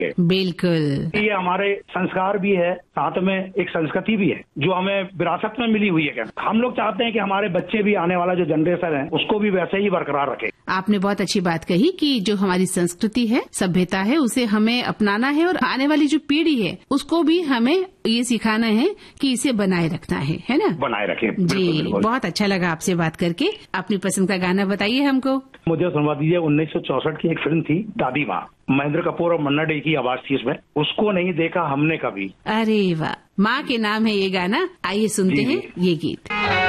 बिल्कुल, ये हमारे संस्कार भी है, साथ में एक संस्कृति भी है जो हमें विरासत में मिली हुई है। हम लोग चाहते हैं कि हमारे बच्चे भी, आने वाला जो जनरेशन है, उसको भी वैसे ही बरकरार रखे। आपने बहुत अच्छी बात कही कि जो हमारी संस्कृति है, सभ्यता है, उसे हमें अपनाना है और आने वाली जो पीढ़ी है उसको भी हमें ये सिखाना है कि इसे बनाए रखना है ना? बनाए रखें। जी, बहुत अच्छा लगा आपसे बात करके। अपनी पसंद का गाना बताइए हमको। मुझे सुनवा दीजिए, 1964 की एक फिल्म थी दादी माँ, महेंद्र कपूर और मन्ना डे की आवाज थी इसमें, उसको नहीं देखा हमने कभी। अरे वाह, माँ के नाम है ये गाना। आइए सुनते हैं ये गीत।